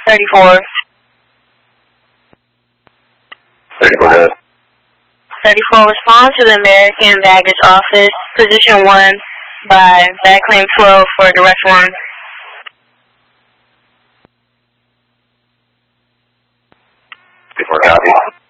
34. 34. 34, respond to the American Baggage Office, position 1 by bag claim 12 for direct 1. 34, copy.